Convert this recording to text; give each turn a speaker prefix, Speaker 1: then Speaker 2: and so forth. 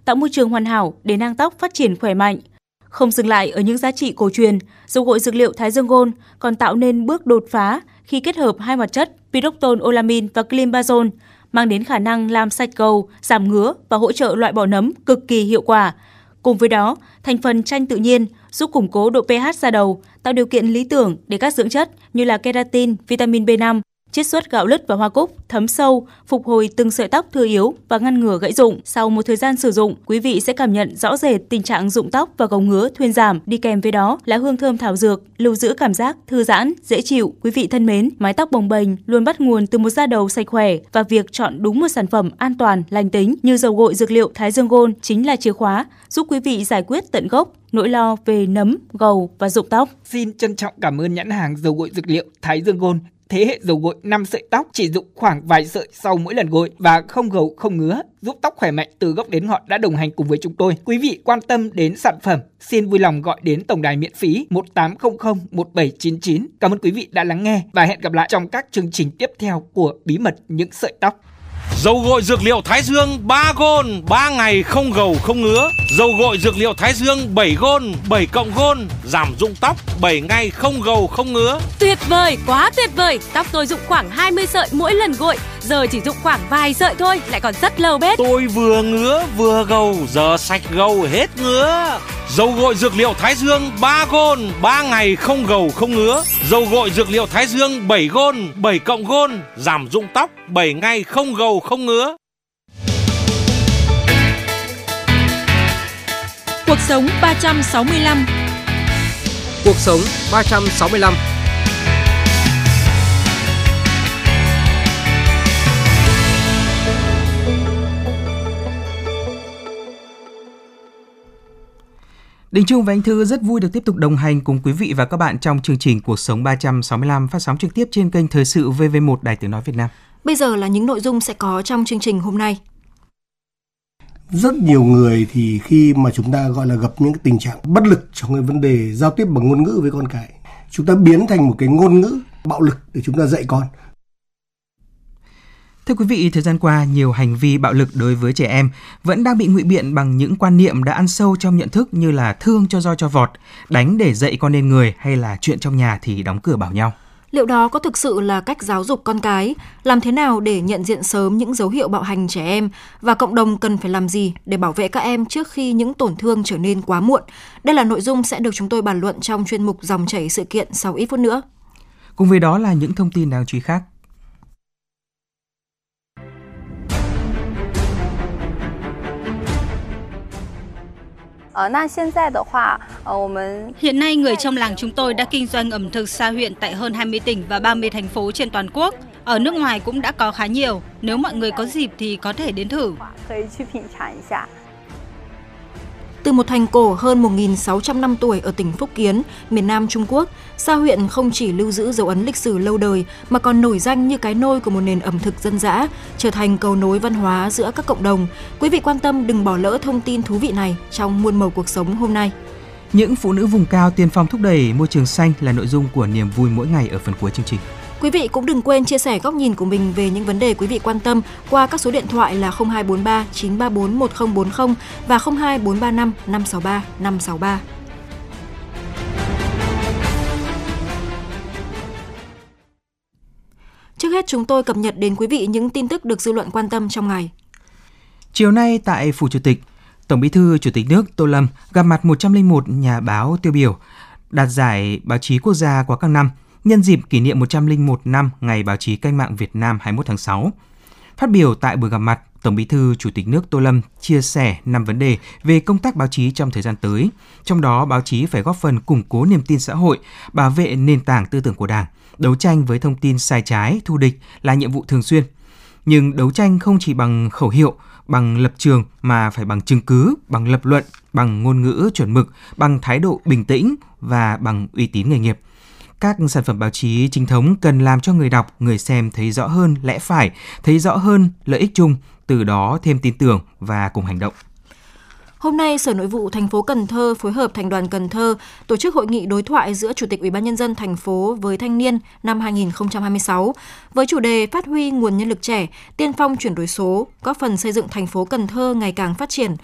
Speaker 1: tạo môi trường hoàn hảo để nang tóc phát triển khỏe mạnh. Không dừng lại ở những giá trị cổ truyền, dầu gội dược liệu Thái Dương Gold còn tạo nên bước đột phá khi kết hợp hai hoạt chất pyridoxal-olamine và clenbuterol, mang đến khả năng làm sạch gầu, giảm ngứa và hỗ trợ loại bỏ nấm cực kỳ hiệu quả. Cùng với đó, thành phần chanh tự nhiên giúp củng cố độ pH da đầu, tạo điều kiện lý tưởng để các dưỡng chất như là keratin, vitamin B5, chiết xuất gạo lứt và hoa cúc thấm sâu, phục hồi từng sợi tóc thưa yếu và ngăn ngừa gãy rụng. Sau một thời gian sử dụng, quý vị sẽ cảm nhận rõ rệt tình trạng rụng tóc và gầu ngứa thuyên giảm. Đi kèm với đó là hương thơm thảo dược, lưu giữ cảm giác thư giãn, dễ chịu. Quý vị thân mến, mái tóc bồng bềnh luôn bắt nguồn từ một da đầu sạch khỏe, và việc chọn đúng một sản phẩm an toàn, lành tính như dầu gội dược liệu Thái Dương Gold chính là chìa khóa giúp quý vị giải quyết tận gốc nỗi lo về nấm, gầu và rụng tóc.
Speaker 2: Xin trân trọng cảm ơn nhãn hàng dầu gội dược liệu Thái Dương Gold. Thế hệ dầu gội 5 sợi tóc, chỉ dụng khoảng vài sợi sau mỗi lần gội và không gầu không ngứa, giúp tóc khỏe mạnh từ gốc đến ngọn đã đồng hành cùng với chúng tôi. Quý vị quan tâm đến sản phẩm, xin vui lòng gọi đến tổng đài miễn phí 1800 1799. Cảm ơn quý vị đã lắng nghe và hẹn gặp lại trong các chương trình tiếp theo của Bí mật những sợi tóc.
Speaker 3: Dầu gội dược liệu Thái Dương 3 Gold, 3 ngày không gầu không ngứa. Dầu gội dược liệu Thái Dương 7 Gold, 7 cộng Gold, giảm rụng tóc 7 ngày không gầu không ngứa.
Speaker 4: Tuyệt vời, quá tuyệt vời. Tóc tôi rụng khoảng 20 sợi mỗi lần gội, giờ chỉ rụng khoảng vài sợi thôi, lại còn rất lâu bết.
Speaker 3: Tôi vừa ngứa vừa gầu, giờ sạch gầu hết ngứa. Dầu gội dược liệu Thái Dương 3 Gold, 3 ngày không gầu không ngứa. Dầu gội dược liệu Thái Dương 7 Gold, 7 cộng Gold, giảm rụng tóc 7 ngày không gầu không ngứa.
Speaker 5: Cuộc sống 365.
Speaker 6: Cuộc sống 365.
Speaker 7: Đình Trung và anh Thư rất vui được tiếp tục đồng hành cùng quý vị và các bạn trong chương trình Cuộc sống 365 phát sóng trực tiếp trên kênh Thời sự VV1 Đài Tiếng nói Việt Nam.
Speaker 5: Bây giờ là những nội dung sẽ có trong chương trình hôm nay.
Speaker 8: Rất nhiều người thì khi mà chúng ta gọi là gặp những cái tình trạng bất lực trong cái vấn đề giao tiếp bằng ngôn ngữ với con cái, chúng ta biến thành một cái ngôn ngữ bạo lực để chúng ta dạy con.
Speaker 7: Thưa quý vị, thời gian qua, nhiều hành vi bạo lực đối với trẻ em vẫn đang bị ngụy biện bằng những quan niệm đã ăn sâu trong nhận thức như là thương cho roi cho vọt, đánh để dạy con nên người, hay là chuyện trong nhà thì đóng cửa bảo nhau.
Speaker 5: Liệu đó có thực sự là cách giáo dục con cái? Làm thế nào để nhận diện sớm những dấu hiệu bạo hành trẻ em? Và cộng đồng cần phải làm gì để bảo vệ các em trước khi những tổn thương trở nên quá muộn? Đây là nội dung sẽ được chúng tôi bàn luận trong chuyên mục Dòng chảy sự kiện sau ít phút nữa.
Speaker 7: Cùng với đó là những thông tin đáng chú ý khác.
Speaker 9: Hiện nay, người trong làng chúng tôi đã kinh doanh ẩm thực xa huyện tại hơn 20 tỉnh và 30 thành phố trên toàn quốc. Ở nước ngoài cũng đã có khá nhiều. Nếu mọi người có dịp thì có thể đến thử.
Speaker 5: Từ một thành cổ hơn 1.600 năm tuổi ở tỉnh Phúc Kiến, miền Nam Trung Quốc, Sa huyện không chỉ lưu giữ dấu ấn lịch sử lâu đời mà còn nổi danh như cái nôi của một nền ẩm thực dân dã, trở thành cầu nối văn hóa giữa các cộng đồng. Quý vị quan tâm đừng bỏ lỡ thông tin thú vị này trong muôn màu cuộc sống hôm nay.
Speaker 7: Những phụ nữ vùng cao tiên phong thúc đẩy môi trường xanh là nội dung của niềm vui mỗi ngày ở phần cuối chương trình.
Speaker 5: Quý vị cũng đừng quên chia sẻ góc nhìn của mình về những vấn đề quý vị quan tâm qua các số điện thoại là 0243 934 1040 và 02435 563 563. Trước hết chúng tôi cập nhật đến quý vị những tin tức được dư luận quan tâm trong ngày.
Speaker 7: Chiều nay tại Phủ Chủ tịch, Tổng Bí thư Chủ tịch nước Tô Lâm gặp mặt 101 nhà báo tiêu biểu đạt giải báo chí quốc gia qua các năm, nhân dịp kỷ niệm 101 năm Ngày Báo chí Cách mạng Việt Nam 21 tháng 6. Phát biểu tại buổi gặp mặt, Tổng Bí thư Chủ tịch nước Tô Lâm chia sẻ 5 vấn đề về công tác báo chí trong thời gian tới. Trong đó, báo chí phải góp phần củng cố niềm tin xã hội, bảo vệ nền tảng tư tưởng của Đảng, đấu tranh với thông tin sai trái, thù địch là nhiệm vụ thường xuyên. Nhưng đấu tranh không chỉ bằng khẩu hiệu, bằng lập trường mà phải bằng chứng cứ, bằng lập luận, bằng ngôn ngữ chuẩn mực, bằng thái độ bình tĩnh và bằng uy tín nghề nghiệp. Các sản phẩm báo chí chính thống cần làm cho người đọc, người xem thấy rõ hơn lẽ phải, thấy rõ hơn lợi ích chung, từ đó thêm tin tưởng và cùng hành động.
Speaker 5: Hôm nay, Sở Nội vụ thành phố Cần Thơ phối hợp Thành đoàn Cần Thơ tổ chức hội nghị đối thoại giữa Chủ tịch Ủy ban Nhân dân thành phố với thanh niên năm 2026 với chủ đề phát huy nguồn nhân lực trẻ, tiên phong chuyển đổi số, góp phần xây dựng thành phố Cần Thơ ngày càng phát triển,